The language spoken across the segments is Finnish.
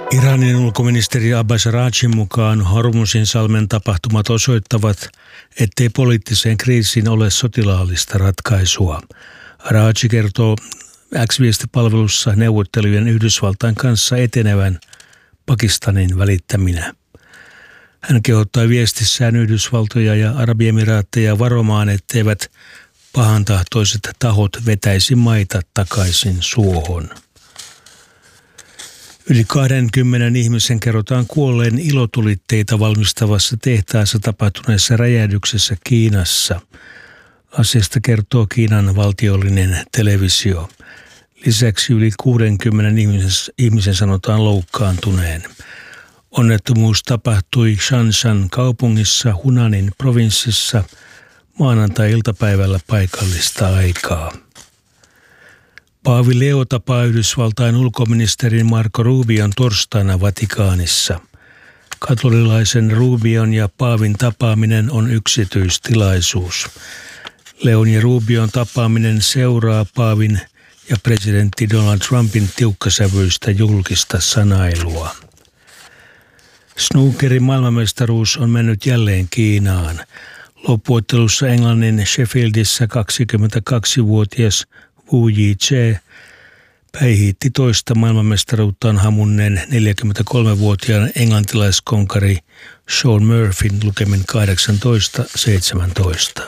Iranin ulkoministeri Abbas Araghchin mukaan Hormuzin salmen tapahtumat osoittavat, ettei poliittiseen kriisiin ole sotilaallista ratkaisua. Araghchi kertoo X-viestipalvelussa neuvottelujen Yhdysvaltain kanssa etenevän Pakistanin välittäminä. Hän kehottaa viestissään Yhdysvaltoja ja Arabiemiraatteja varomaan, etteivät pahantahtoiset tahot vetäisi maita takaisin suohon. Yli 20 ihmisen kerrotaan kuolleen ilotulitteita valmistavassa tehtaassa tapahtuneessa räjähdyksessä Kiinassa. Asiasta kertoo Kiinan valtiollinen televisio. Lisäksi yli 60 ihmisen sanotaan loukkaantuneen. Onnettomuus tapahtui Shanshan kaupungissa Hunanin provinssissa maanantai-iltapäivällä paikallista aikaa. Paavi Leo tapaa Yhdysvaltain ulkoministerin Marco Rubion torstaina Vatikaanissa. Katolilaisen Rubion ja paavin tapaaminen on yksityistilaisuus. Leon ja Rubion tapaaminen seuraa paavin ja presidentti Donald Trumpin tiukkasävyistä julkista sanailua. Snookerin maailmanmestaruus on mennyt jälleen Kiinaan. Loppuottelussa Englannin Sheffieldissä 22-vuotias Wu Yizhe päihitti toista maailmanmestaruuttaan hamunneen 43-vuotiaan englantilaiskonkari Shaun Murphyn lukemin 18-17.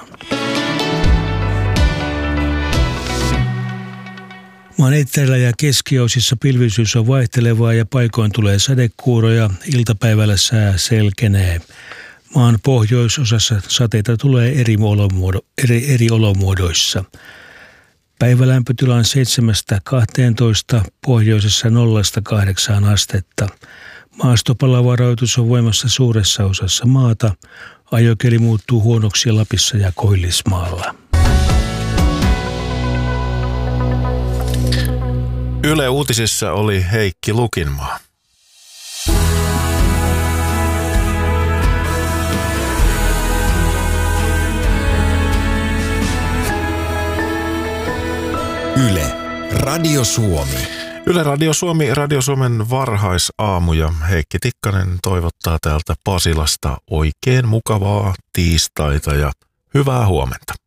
Maan etelä- ja keskiosissa pilvisyys on vaihtelevaa ja paikoin tulee sadekuuroja. Iltapäivällä sää selkenee. Maan pohjoisosassa sateita tulee eri olomuodoissa. Päivälämpötila on 7-12, pohjoisessa 0-8 astetta. Maastopalavaroitus on voimassa suuressa osassa maata. Ajokeli muuttuu huonoksi Lapissa ja Koillismaalla. Yle Uutisissa oli Heikki Lukinmaa. Yle, Radio Suomi. Yle Radio Suomi, Radio Suomen varhaisaamu ja Heikki Tikkanen toivottaa täältä Pasilasta oikein mukavaa tiistaita ja hyvää huomenta.